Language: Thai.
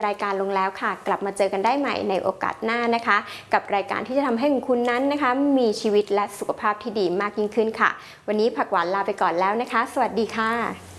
รายการลงแล้วค่ะกลับมาเจอกันได้ใหม่ในโอกาสหน้านะคะกับรายการที่จะทำให้คุณนั้นนะคะมีชีวิตและสุขภาพที่ดีมากยิ่งขึ้นค่ะวันนี้ผักหวานลาไปก่อนแล้วนะคะสวัสดีค่ะ